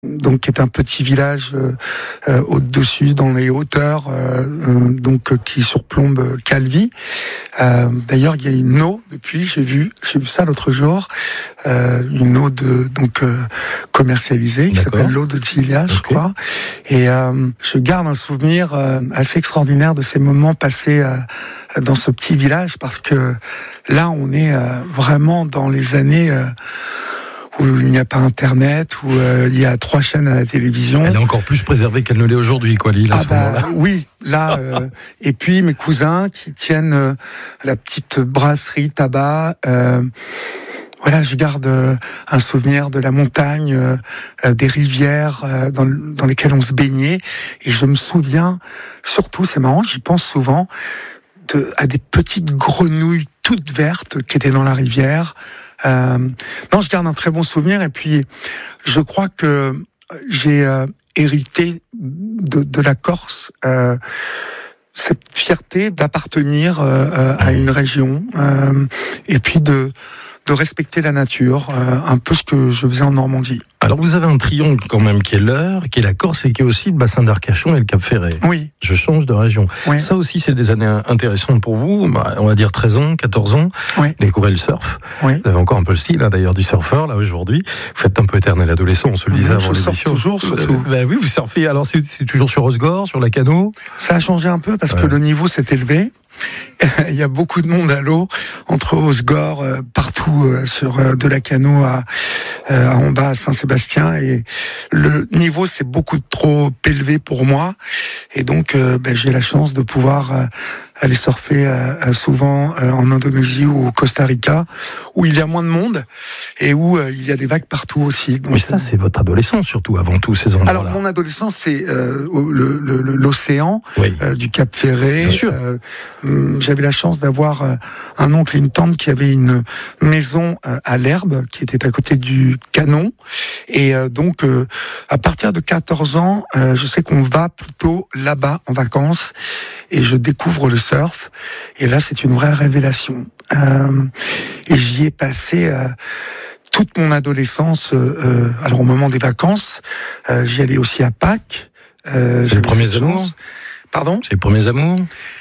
donc qui est un petit village au-dessus dans les hauteurs, donc qui surplombe Calvi. D'ailleurs, il y a une eau depuis, j'ai vu ça l'autre jour, une eau commercialisée qui s'appelle l'eau de Gilia, je crois. Et je garde un souvenir assez extraordinaire de ces moments passés dans ce petit village, parce que là, on est vraiment dans les années où il n'y a pas Internet, où il y a 3 chaînes à la télévision. Elle est encore plus préservée qu'elle ne l'est aujourd'hui, quoi, Lille, à ce moment-là. Oui, là. Et puis mes cousins qui tiennent la petite brasserie tabac. Voilà, je garde un souvenir de la montagne, des rivières dans lesquelles on se baignait. Et je me souviens, surtout, c'est marrant, j'y pense souvent, à des petites grenouilles toutes vertes qui étaient dans la rivière. Non, je garde un très bon souvenir, et puis je crois que j'ai hérité de la Corse cette fierté d'appartenir à une région, et puis de respecter la nature, un peu ce que je faisais en Normandie. Alors vous avez un triangle quand même qui est l'Eure, qui est la Corse et qui est aussi le bassin d'Arcachon et le Cap-Ferret. Oui. Je change de région. Oui. Ça aussi, c'est des années intéressantes pour vous. On va dire 13 ans, 14 ans. Oui. Découvrez le surf. Oui. Vous avez encore un peu le style, d'ailleurs, du surfeur, là, aujourd'hui. Vous faites un peu éternel adolescent, on se le disait avant l'émission. Je surfe toujours, surtout. Oui, vous surfez. Alors, c'est toujours sur Osgore, sur la Cano? Ça a changé un peu parce que le niveau s'est élevé. Il y a beaucoup de monde à l'eau, entre Osgore, partout, sur de la Cano à en bas à Saint-Sébastien, et le niveau c'est beaucoup trop élevé pour moi, et donc j'ai la chance de pouvoir aller surfer souvent en Indonésie ou au Costa Rica, où il y a moins de monde et où il y a des vagues partout aussi. Donc, mais ça, c'est votre adolescence surtout, avant tout, ces endroits-là. Alors mon adolescence, c'est l'océan, oui. Du Cap-Ferret. Bien sûr. J'avais la chance d'avoir un oncle et une tante qui avaient une maison à l'Herbe, qui était à côté du Canon. Et donc, à partir de 14 ans, je sais qu'on va plutôt là-bas en vacances, et je découvre le surf. Et là, c'est une vraie révélation. Et j'y ai passé toute mon adolescence. Alors, au moment des vacances, j'y allais aussi à Pâques. C'est les premiers amours? Pardon? C'est les premiers amours?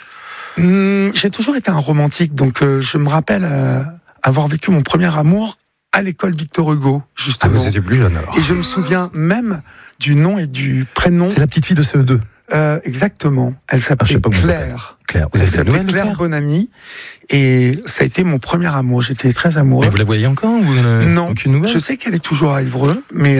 J'ai toujours été un romantique, donc je me rappelle avoir vécu mon premier amour à l'école Victor Hugo, justement. Ah, vous étiez plus jeune alors. Et je me souviens même du nom et du prénom. C'est la petite fille de CE2. Exactement. Elle s'appelait Claire. Claire. Vous avez des nouvelles, Claire Bonamy. Et ça a été mon premier amour. J'étais très amoureux. Mais vous la voyez encore ou non. Aucune nouvelle? Je sais qu'elle est toujours à Évreux, mais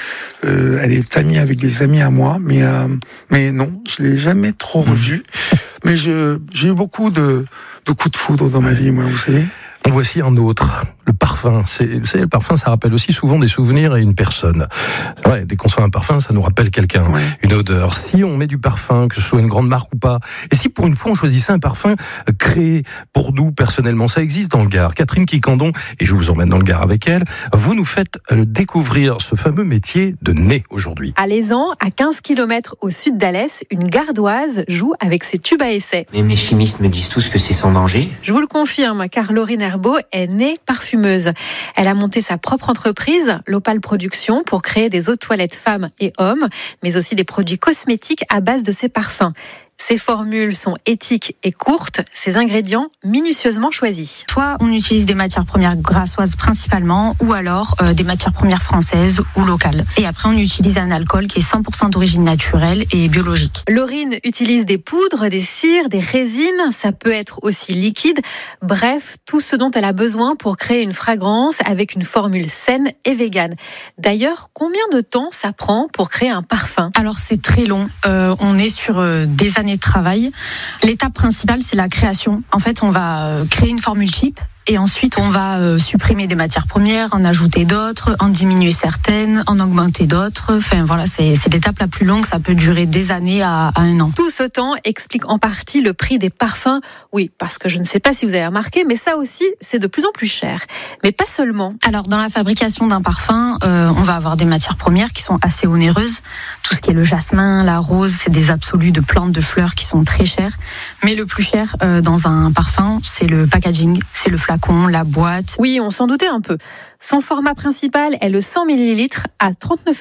elle est amie avec des amis à moi. Mais non, je l'ai jamais trop revue. Mais j'ai eu beaucoup de coups de foudre dans ma vie, moi, vous savez. En voici un autre, le parfum. Vous savez, le parfum, ça rappelle aussi souvent des souvenirs et une personne. C'est vrai, dès qu'on sent un parfum, ça nous rappelle quelqu'un, une odeur. Si on met du parfum, que ce soit une grande marque ou pas, et si pour une fois on choisissait un parfum créé pour nous personnellement, ça existe dans le Gard. Catherine Quicandon, et je vous emmène dans le Gard avec elle, vous nous faites découvrir ce fameux métier de nez aujourd'hui. À Lézan, à 15 km au sud d'Alès, une gardoise joue avec ses tubes à essai. Mais mes chimistes me disent tous que c'est sans danger. Je vous le confirme, car Laurine Herbeau est née parfumeuse. Elle a monté sa propre entreprise, l'Opale Production, pour créer des eaux de toilette femmes et hommes, mais aussi des produits cosmétiques à base de ses parfums. Ces formules sont éthiques et courtes, ces ingrédients minutieusement choisis. Soit on utilise des matières premières grassoises principalement, ou alors des matières premières françaises ou locales. Et après on utilise un alcool qui est 100% d'origine naturelle et biologique. Laurine utilise des poudres, des cires, des résines, ça peut être aussi liquide. Bref, tout ce dont elle a besoin pour créer une fragrance avec une formule saine et végane. D'ailleurs, combien de temps ça prend pour créer un parfum? Alors c'est très long, on est sur des années de travail. L'étape principale, c'est la création. En fait, on va créer une formule type. Et ensuite, on va supprimer des matières premières, en ajouter d'autres, en diminuer certaines, en augmenter d'autres. Enfin, voilà, c'est l'étape la plus longue. Ça peut durer des années à 1 an. Tout ce temps explique en partie le prix des parfums. Oui, parce que je ne sais pas si vous avez remarqué, mais ça aussi, c'est de plus en plus cher. Mais pas seulement. Alors, dans la fabrication d'un parfum, on va avoir des matières premières qui sont assez onéreuses. Tout ce qui est le jasmin, la rose, c'est des absolus de plantes, de fleurs qui sont très chères. Mais le plus cher dans un parfum, c'est le packaging, c'est le flacon, la boîte. Oui, on s'en doutait un peu. Son format principal est le 100 ml à 39 €.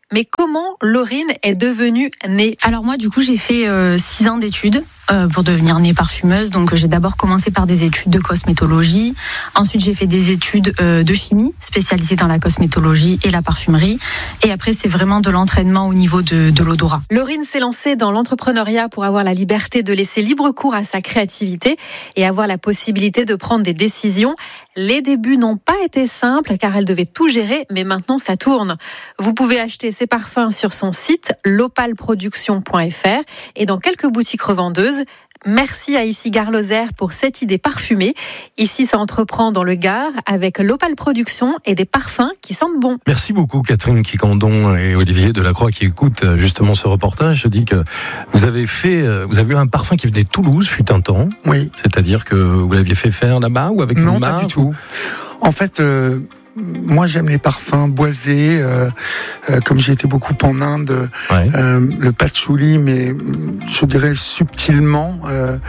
Mais comment Laurine est devenue née? Alors moi, du coup, j'ai fait 6 ans d'études pour devenir née parfumeuse. Donc j'ai d'abord commencé par des études de cosmétologie. Ensuite, j'ai fait des études de chimie, spécialisées dans la cosmétologie et la parfumerie. Et après, c'est vraiment de l'entraînement au niveau de l'odorat. Laurine s'est lancée dans l'entrepreneuriat pour avoir la liberté de laisser libre cours à sa créativité et avoir la possibilité de prendre des décisions. Les débuts n'ont pas été simples car elle devait tout gérer, mais maintenant ça tourne. Vous pouvez acheter ses parfums sur son site lopalproduction.fr et dans quelques boutiques revendeuses. Merci à Ici Gare Lozère pour cette idée parfumée. Ici, ça entreprend dans le Gard avec L'Opale Production et des parfums qui sentent bon. Merci beaucoup Catherine Quicandon et Olivier Delacroix qui écoutent justement ce reportage. Je dis que vous avez eu un parfum qui venait de Toulouse, fut un temps. Oui. C'est-à-dire que vous l'aviez fait faire là-bas ou avec une marque? Non, pas du tout. En fait, moi j'aime les parfums boisés, comme j'ai été beaucoup en Inde, Ouais. le patchouli, mais je dirais subtilement,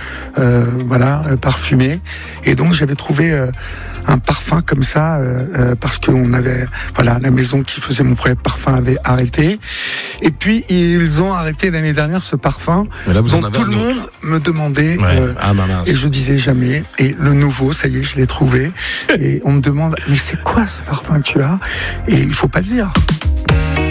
parfumé. Et donc j'avais trouvé un parfum comme ça, parce qu'on avait, la maison qui faisait mon premier parfum avait arrêté. Et puis ils ont arrêté l'année dernière ce parfum Là, vous en dont avez tout un le autre. monde me demandait. Ouais. Mince. Et je disais jamais. Et le nouveau, ça y est, je l'ai trouvé. Et on me demande, mais c'est quoi ce parfum que tu as? Et il faut pas le dire.